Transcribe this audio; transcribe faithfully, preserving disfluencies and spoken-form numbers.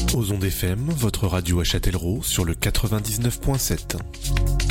Aux ondes F M, votre radio à Châtellerault sur le quatre-vingt-dix-neuf point sept.